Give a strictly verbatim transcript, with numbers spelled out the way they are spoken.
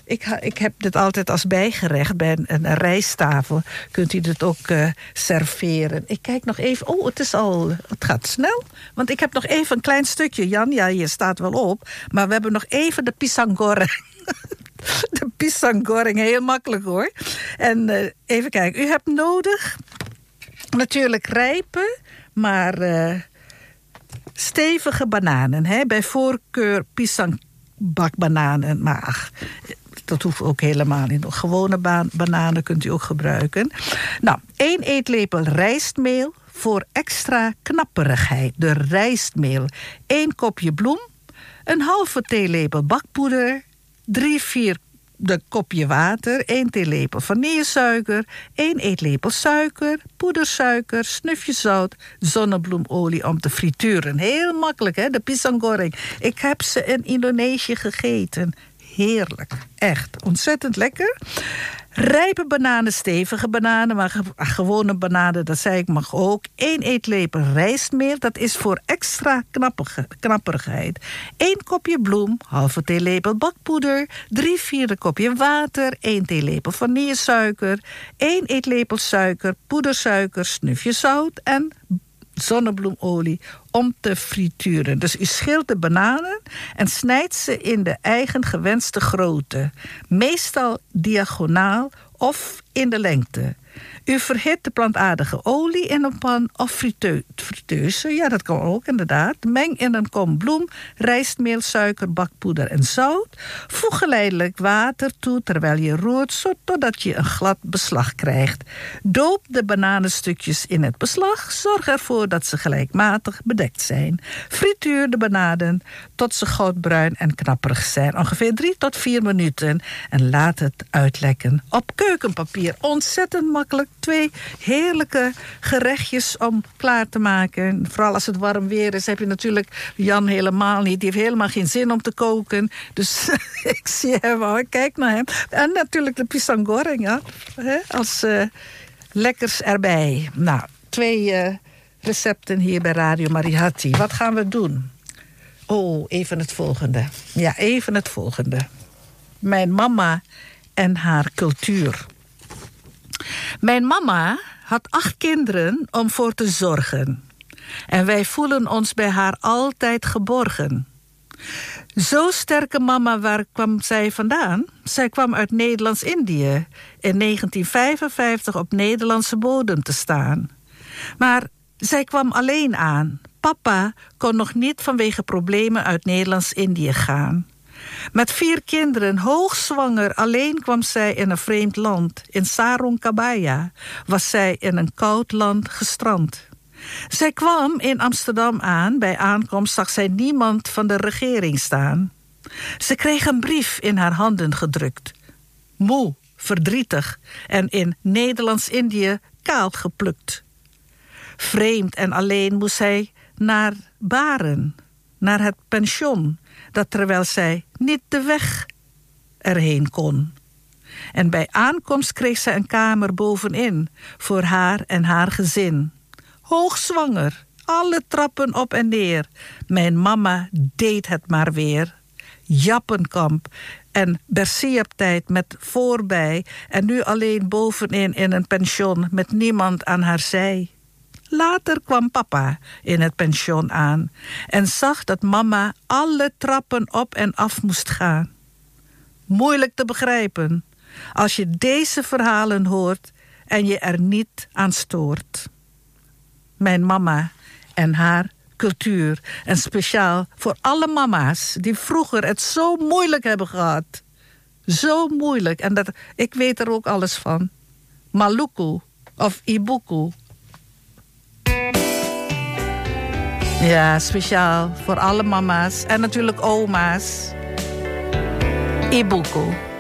Ik, ha, ik heb dit altijd als bijgerecht bij een, een rijsttafel. Kunt u dit ook uh, serveren. Ik kijk nog even. Oh, het is al. Het gaat snel. Want ik heb nog even een klein stukje. Jan, ja, je staat wel op. Maar we hebben nog even de pisang goreng. De pisang goreng, heel makkelijk hoor. En uh, even kijken. U hebt nodig natuurlijk rijpe, maar uh, stevige bananen. Hè? Bij voorkeur pisangbakbananen. Maar ach, dat hoeft ook helemaal niet. Gewone ba- bananen kunt u ook gebruiken. Nou, één eetlepel rijstmeel voor extra knapperigheid. De rijstmeel. één kopje bloem. Een halve theelepel bakpoeder. Drie, vier de kopje water, één theelepel vanillesuiker, één eetlepel suiker, poedersuiker, snufje zout, zonnebloemolie om te frituren. Heel makkelijk, hè, de pisang goreng. Ik heb ze in Indonesië gegeten. Heerlijk, echt, ontzettend lekker. Rijpe bananen, stevige bananen, maar ge- gewone bananen, dat zei ik, mag ook. één eetlepel rijstmeel, dat is voor extra knappige, knapperigheid. één kopje bloem, halve theelepel bakpoeder, drie vierde kopje water, één theelepel vanillesuiker, één eetlepel suiker, poedersuiker, snufje zout en zonnebloemolie om te frituren. Dus u schilt de bananen en snijdt ze in de eigen gewenste grootte. Meestal diagonaal of in de lengte. U verhit de plantaardige olie in een pan of friteu- friteuse. Ja, dat kan ook inderdaad. Meng in een kom bloem, rijstmeel, suiker, bakpoeder en zout. Voeg geleidelijk water toe terwijl je roert, zo totdat je een glad beslag krijgt. Doop de bananenstukjes in het beslag. Zorg ervoor dat ze gelijkmatig bedekt zijn. Frituur de bananen tot ze goudbruin en knapperig zijn. Ongeveer drie tot vier minuten. En laat het uitlekken op keukenpapier. Ontzettend makkelijk. Twee heerlijke gerechtjes om klaar te maken. Vooral als het warm weer is, heb je natuurlijk Jan helemaal niet. Die heeft helemaal geen zin om te koken. Dus ik zie hem al, ik kijk naar hem. En natuurlijk de pisang goreng, ja. Als uh, lekkers erbij. Nou, twee uh, recepten hier bij Radio Mariahati. Wat gaan we doen? Oh, even het volgende. Ja, even het volgende. Mijn mama en haar cultuur. Mijn mama had acht kinderen om voor te zorgen. En wij voelen ons bij haar altijd geborgen. Zo sterke mama, waar kwam zij vandaan? Zij kwam uit Nederlands-Indië. In negentien vijfenvijftig op Nederlandse bodem te staan. Maar zij kwam alleen aan. Papa kon nog niet vanwege problemen uit Nederlands-Indië gaan. Met vier kinderen, hoogzwanger, alleen kwam zij in een vreemd land. In Sarongkabaya was zij in een koud land gestrand. Zij kwam in Amsterdam aan. Bij aankomst zag zij niemand van de regering staan. Ze kreeg een brief in haar handen gedrukt. Moe, verdrietig en in Nederlands-Indië kaal geplukt. Vreemd en alleen moest zij naar Baren, naar het pension, dat terwijl zij niet de weg erheen kon. En bij aankomst kreeg zij een kamer bovenin voor haar en haar gezin. Hoogzwanger, alle trappen op en neer. Mijn mama deed het maar weer. Jappenkamp en Bersiaptijd met voorbij en nu alleen bovenin in een pension met niemand aan haar zij. Later kwam papa in het pension aan en zag dat mama alle trappen op en af moest gaan. Moeilijk te begrijpen als je deze verhalen hoort en je er niet aan stoort. Mijn mama en haar cultuur. En speciaal voor alle mama's die vroeger het zo moeilijk hebben gehad. Zo moeilijk. En dat, ik weet er ook alles van. Maluku of Ibuku. Ja, speciaal voor alle mama's en natuurlijk oma's. Ibuku.